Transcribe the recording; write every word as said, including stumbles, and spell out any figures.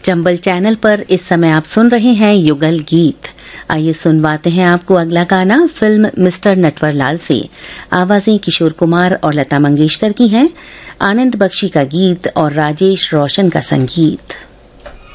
Chambal channel पर इस समय आप सुन रहे हैं युगल गीत। आइए सुनवाते हैं आपको अगला गाना फिल्म मिस्टर नटवरलाल से। आवाजें किशोर कुमार और लता मंगेशकर की हैं, आनंद बख्शी का गीत और राजेश रोशन का संगीत।